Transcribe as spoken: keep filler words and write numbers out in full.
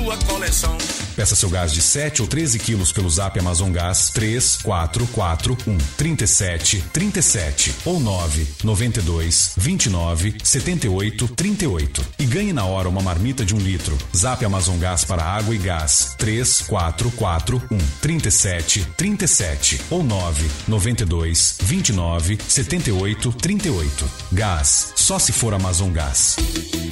sua coleção. Peça seu gás de sete ou treze quilos pelo Zap Amazon Gás três quatro quatro um, três sete três sete ou nove nove dois, vinte e nove, setenta e oito, trinta e oito e ganhe na hora uma marmita de um litro. Zap Amazon Gás para água e gás três quatro quatro um, três sete três sete ou nove nove dois, vinte e nove, setenta e oito, trinta e oito. Gás, só se for Amazon Gás.